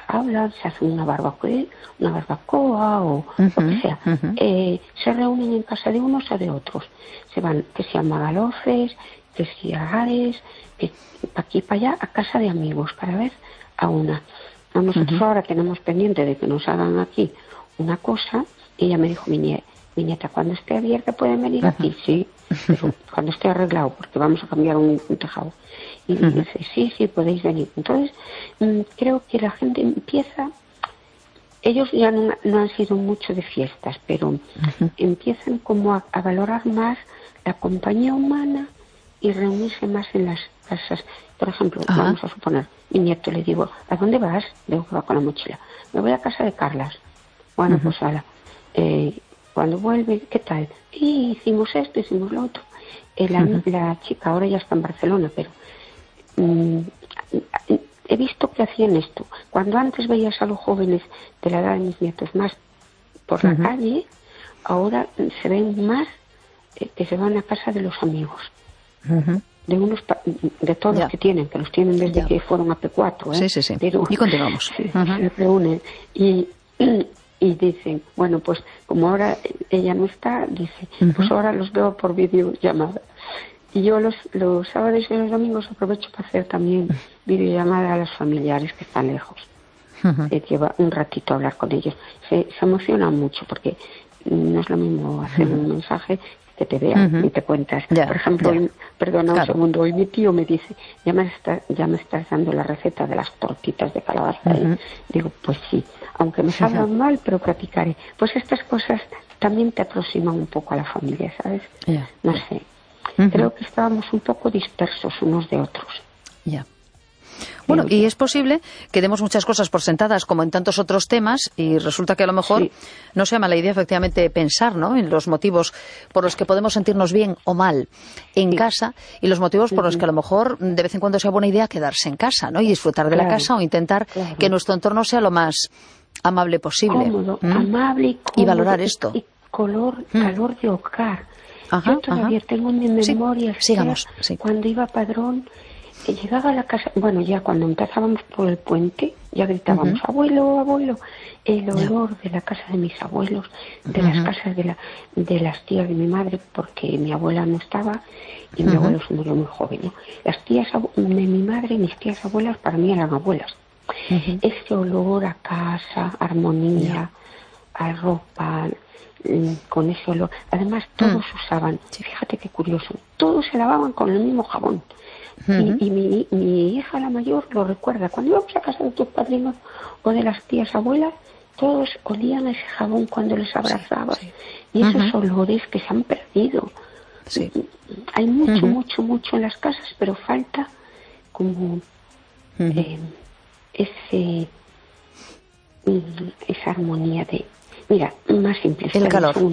hablan, se hacen una barbacoa o lo que sea. Se reúnen en casa de unos o de otros. Se van, que sea a Magalofes, que sea a Ares, que para aquí y para allá, a casa de amigos, para ver a una. Nosotros ahora tenemos pendiente de que nos hagan aquí una cosa, y ella me dijo, mi nieta, cuando esté abierta pueden venir aquí, sí, pero cuando esté arreglado, porque vamos a cambiar un tejado. Y dice, sí, podéis venir. Entonces, creo que la gente empieza, ellos ya no han sido mucho de fiestas, pero empiezan como a valorar más la compañía humana y reunirse más en las casas. Por ejemplo, vamos a suponer, mi nieto le digo, ¿a dónde vas? Digo que va con la mochila. Me voy a casa de Carlas. Bueno, pues ahora, cuando vuelve, ¿qué tal? Y hicimos esto, hicimos lo otro. La chica ahora ya está en Barcelona, pero he visto que hacían esto. Cuando antes veías a los jóvenes de la edad de mis nietos más por la calle, ahora se ven más que se van a casa de los amigos. De todos los que tienen, que los tienen desde que fueron a P4. Sí. Pero, y continuamos. Se reúnen y dicen, bueno, pues como ahora ella no está, dice, pues ahora los veo por videollamada. Y yo los sábados y los domingos aprovecho para hacer también videollamada a los familiares que están lejos. Lleva un ratito a hablar con ellos. Se emocionan mucho porque no es lo mismo hacer un mensaje que te vean y te cuentas. Por ejemplo, hoy, perdona un segundo, hoy mi tío me dice, ya me estás dando la receta de las tortitas de calabaza. Digo, pues sí, aunque me salgan mal, pero practicaré. Pues estas cosas también te aproximan un poco a la familia, ¿sabes? No sé. Creo que estábamos un poco dispersos unos de otros. Bueno, y es posible que demos muchas cosas por sentadas, como en tantos otros temas, y resulta que a lo mejor no sea mala idea, efectivamente, pensar, ¿no?, en los motivos por los que podemos sentirnos bien o mal en casa, y los motivos por los que a lo mejor de vez en cuando sea buena idea quedarse en casa, ¿no?, y disfrutar de la casa o intentar que nuestro entorno sea lo más amable posible. Cómodo, amable y cómodo, y valorar esto. Y calor de hogar. Yo todavía tengo en mi memoria cuando iba Padrón, llegaba a la casa, bueno, ya cuando empezábamos por el puente, ya gritábamos, abuelo, abuelo. El olor de la casa de mis abuelos, de las casas de las tías de mi madre, porque mi abuela no estaba y mi abuelo se murió muy joven, ¿no? Las tías de mi madre y mis tías abuelas para mí eran abuelas. Ese olor a casa, armonía, a ropa, con ese olor. Además, todos usaban, fíjate qué curioso, todos se lavaban con el mismo jabón. Y mi hija, la mayor, lo recuerda. Cuando íbamos a casa de tus padrinos o de las tías abuelas, todos olían ese jabón cuando les abrazabas. Y esos olores que se han perdido. Hay mucho en las casas, pero falta como esa armonía de... Mira, más simple. El calor.